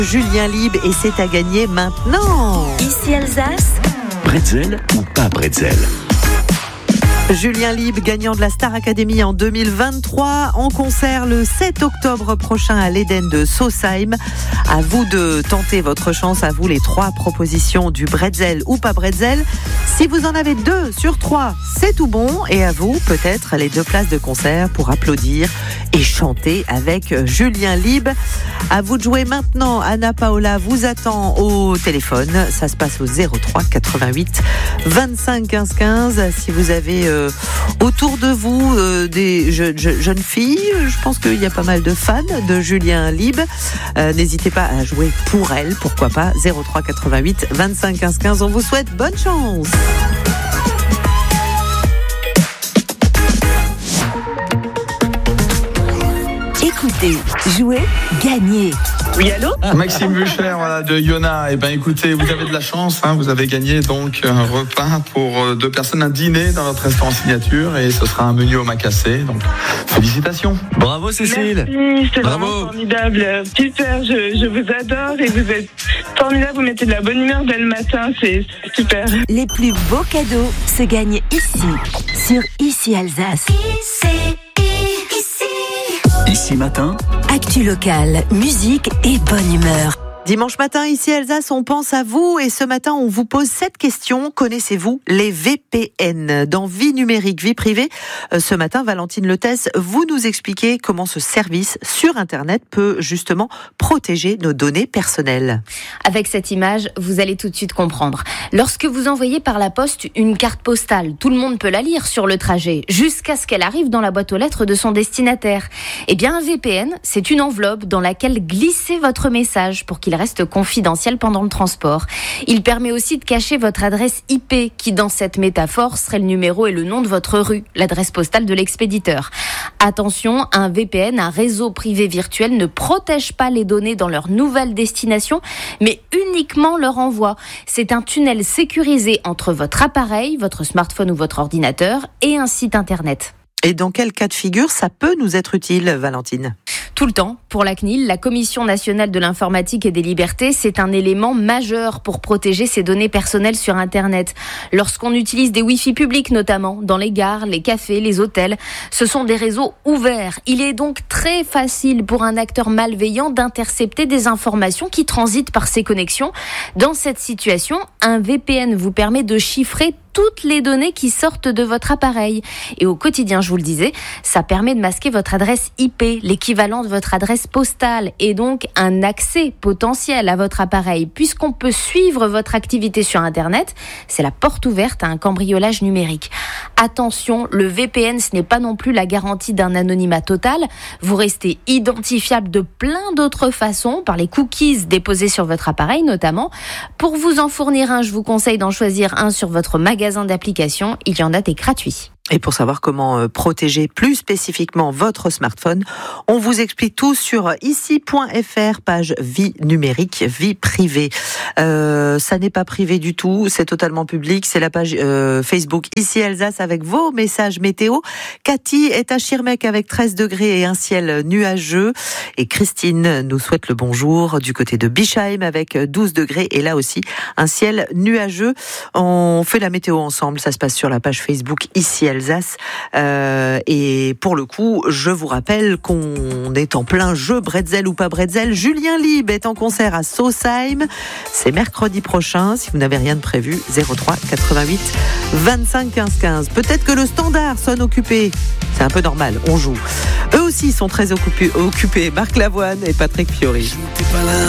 Julien Lieb et c'est à gagner maintenant. Ici Alsace. Bretzel ou pas bretzel? Julien Lieb, gagnant de la Star Academy en 2023, en concert le 7 octobre prochain à l'Éden de Sausheim. À vous de tenter votre chance, à vous les 3 propositions du bretzel ou pas bretzel. Si vous en avez 2 sur 3, c'est tout bon. Et à vous, peut-être, les 2 places de concert pour applaudir et chanter avec Julien Lieb. À vous de jouer maintenant. Anna Paola vous attend au téléphone. Ça se passe au 03 88 25 15 15. Si vous avez autour de vous des jeunes filles, je pense qu'il y a pas mal de fans de Julien Lieb. N'hésitez pas à jouer pour elle, pourquoi pas. 03 88 25 15 15. On vous souhaite bonne chance. Écoutez, jouez, gagnez. Oui, allô? Maxime Bucher, voilà, de Yona. Eh ben, écoutez, vous avez de la chance, vous avez gagné donc un repas pour 2 personnes, un dîner dans notre restaurant signature, et ce sera un menu au macassé. Donc, félicitations. Bravo Cécile. Merci, c'est Bravo. vraiment formidable. Super, je vous adore et vous êtes formidable. Vous mettez de la bonne humeur dès le matin, c'est super. Les plus beaux cadeaux se gagnent ici, sur Ici Alsace. Ici matin, Actu locale, musique et bonne humeur. Dimanche matin, ici Alsace, on pense à vous et ce matin, on vous pose cette question. Connaissez-vous les VPN? Dans Vie numérique, vie privée, ce matin, Valentine Letesse, vous nous expliquez comment ce service sur Internet peut justement protéger nos données personnelles. Avec cette image, vous allez tout de suite comprendre. Lorsque vous envoyez par la poste une carte postale, tout le monde peut la lire sur le trajet, jusqu'à ce qu'elle arrive dans la boîte aux lettres de son destinataire. Eh bien, un VPN, c'est une enveloppe dans laquelle glisser votre message pour qu'il reste confidentiel pendant le transport. Il permet aussi de cacher votre adresse IP, qui dans cette métaphore serait le numéro et le nom de votre rue, l'adresse postale de l'expéditeur. Attention, un VPN, un réseau privé virtuel, ne protège pas les données dans leur nouvelle destination, mais uniquement leur envoi. C'est un tunnel sécurisé entre votre appareil, votre smartphone ou votre ordinateur et un site internet. Et dans quel cas de figure ça peut nous être utile, Valentine ? Tout le temps. Pour la CNIL, la Commission nationale de l'informatique et des libertés, c'est un élément majeur pour protéger ses données personnelles sur Internet. Lorsqu'on utilise des Wi-Fi publics notamment, dans les gares, les cafés, les hôtels, ce sont des réseaux ouverts. Il est donc très facile pour un acteur malveillant d'intercepter des informations qui transitent par ces connexions. Dans cette situation, un VPN vous permet de chiffrer toutes les données qui sortent de votre appareil. Et au quotidien, je vous le disais, ça permet de masquer votre adresse IP, l'équivalent de votre adresse postale, et donc un accès potentiel à votre appareil. Puisqu'on peut suivre votre activité sur Internet, c'est la porte ouverte à un cambriolage numérique. Attention, le VPN, ce n'est pas non plus la garantie d'un anonymat total. Vous restez identifiable de plein d'autres façons, par les cookies déposés sur votre appareil notamment. Pour vous en fournir un, je vous conseille d'en choisir un sur votre magasin d'applications. Il y en a des gratuits. Et pour savoir comment protéger plus spécifiquement votre smartphone, on vous explique tout sur ici.fr, page vie numérique, vie privée. Ça n'est pas privé du tout, c'est totalement public. C'est la page Facebook Ici Alsace avec vos messages météo. Cathy est à Schirmeck avec 13 degrés et un ciel nuageux. Et Christine nous souhaite le bonjour du côté de Bischheim avec 12 degrés et là aussi un ciel nuageux. On fait la météo ensemble, ça se passe sur la page Facebook Ici Alsace. Et pour le coup, je vous rappelle qu'on est en plein jeu bretzel ou pas bretzel. Julien Lieb est en concert à Sausheim. C'est mercredi prochain. Si vous n'avez rien de prévu, 03 88 25 15 15. Peut-être que le standard sonne occupé. C'est un peu normal, on joue. Eux aussi sont très occupés. Marc Lavoine et Patrick Fiori.